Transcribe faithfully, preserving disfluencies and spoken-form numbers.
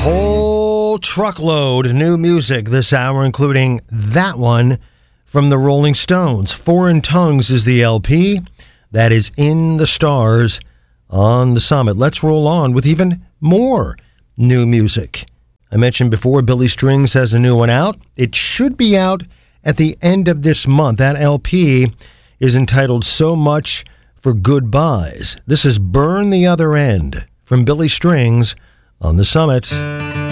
whole truckload of new music this hour, including that one from the Rolling Stones. Foreign Tongues is the L P that is in the stars on the summit. Let's roll on with even more new music. I mentioned before, Billy Strings has a new one out. It should be out at the end of this month. That L P is entitled So Much for Goodbyes. This is Burn the Other End from Billy Strings on the summit.